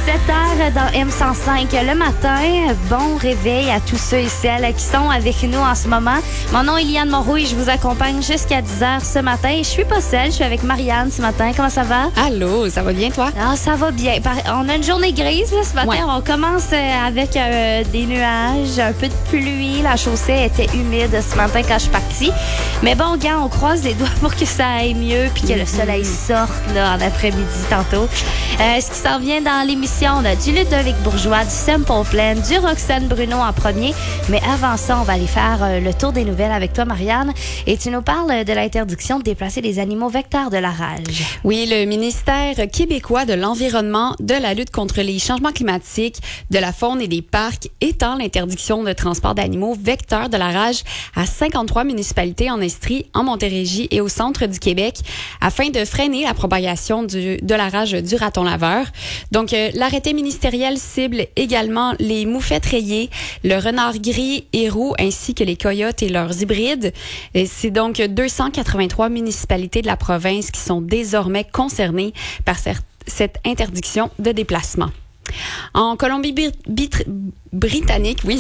7h dans M105 le matin. Bon réveil à tous ceux et celles qui sont avec nous en ce moment. Mon nom est Liane Monroux, je vous accompagne jusqu'à 10h ce matin. Et je suis pas seule, je suis avec Marianne ce matin. Comment ça va? Allô, ça va bien toi? Ah, ça va bien. On a une journée grise là, ce matin. Ouais. On commence avec des nuages, un peu de pluie. La chaussée était humide ce matin quand je suis partie. Mais bon, gars, on croise les doigts pour que ça aille mieux puis que le soleil sorte là, en après-midi tantôt. Ce qui s'en vient dans l'émission, on a du Ludovic Bourgeois, du Simple Plan, du Roxane Bruno en premier. Mais avant ça, on va aller faire le tour des nouvelles avec toi, Marianne. Et tu nous parles de l'interdiction de déplacer les animaux vecteurs de la rage. Oui, le ministère québécois de l'Environnement, de la lutte contre les changements climatiques, de la faune et des parcs étend l'interdiction de transport d'animaux vecteurs de la rage à 53 municipalités en Estrie, en Montérégie et au centre du Québec afin de freiner la propagation de la rage du raton laveur. Donc, l'arrêté ministériel cible également les moufettes rayées, le renard gris et roux, ainsi que les coyotes et leurs hybrides. Et c'est donc 283 municipalités de la province qui sont désormais concernées par cette interdiction de déplacement. En Colombie-Britannique, oui,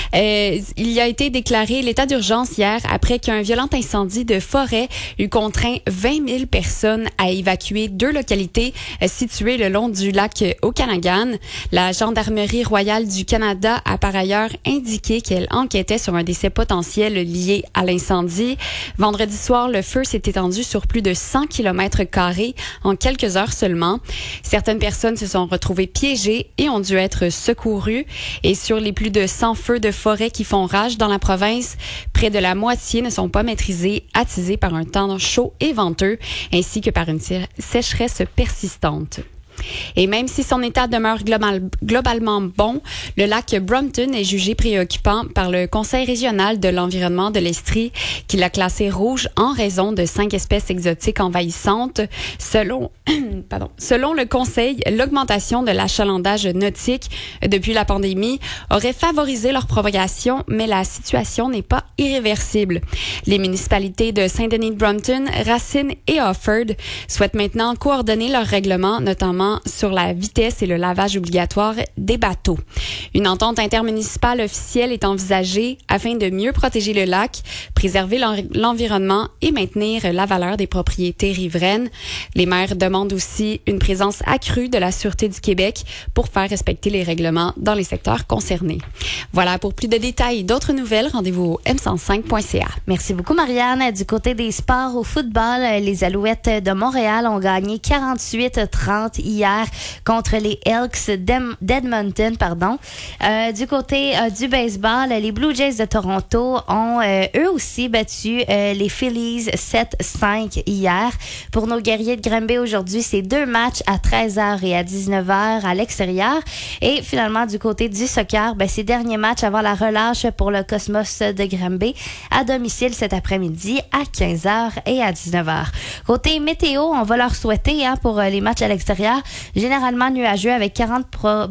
il y a été déclaré l'état d'urgence hier après qu'un violent incendie de forêt eut contraint 20 000 personnes à évacuer 2 localités situées le long du lac Okanagan. La Gendarmerie royale du Canada a par ailleurs indiqué qu'elle enquêtait sur un décès potentiel lié à l'incendie. Vendredi soir, le feu s'est étendu sur plus de 100 km² en quelques heures seulement. Certaines personnes se sont retrouvées piégées et ont dû être secourues. Et sur les plus de 100 feux de forêt qui font rage dans la province, près de la moitié ne sont pas maîtrisés, attisés par un temps chaud et venteux, ainsi que par une sécheresse persistante. Et même si son état demeure globalement bon, le lac Brompton est jugé préoccupant par le Conseil régional de l'environnement de l'Estrie, qui l'a classé rouge en raison de 5 espèces exotiques envahissantes. Selon le Conseil, l'augmentation de l'achalandage nautique depuis la pandémie aurait favorisé leur propagation, mais la situation n'est pas irréversible. Les municipalités de Saint-Denis de Brompton, Racine et Offord souhaitent maintenant coordonner leurs règlements, notamment sur la vitesse et le lavage obligatoire des bateaux. Une entente intermunicipale officielle est envisagée afin de mieux protéger le lac, préserver l'environnement et maintenir la valeur des propriétés riveraines. Les maires demandent aussi une présence accrue de la Sûreté du Québec pour faire respecter les règlements dans les secteurs concernés. Voilà, pour plus de détails et d'autres nouvelles, rendez-vous au m105.ca. Merci beaucoup, Marianne. Du côté des sports au football, les Alouettes de Montréal ont gagné 48-30 hier contre les Elks d'Edmonton. Du côté du baseball, les Blue Jays de Toronto ont eux aussi battu les Phillies 7-5 hier. Pour nos guerriers de Granby aujourd'hui, c'est 2 matchs à 13h et à 19h à l'extérieur. Et finalement, du côté du soccer, ces derniers matchs avant la relâche pour le Cosmos de Granby à domicile cet après-midi à 15h et à 19h. Côté météo, on va leur souhaiter pour les matchs à l'extérieur, généralement nuageux avec 40%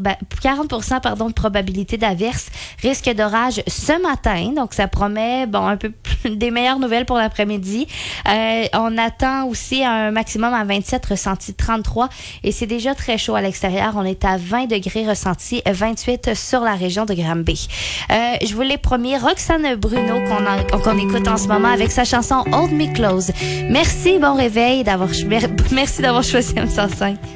de probabilité d'averse, risque d'orage ce matin. Donc, ça promet un peu des meilleures nouvelles pour l'après-midi. On attend aussi un maximum à 27, ressenti 33. Et c'est déjà très chaud à l'extérieur. On est à 20 degrés, ressenti 28 sur la région de Granby. Je vous l'ai promis, Roxane Bruno qu'on écoute en ce moment avec sa chanson Hold Me Close. Merci, bon réveil, merci d'avoir choisi M105.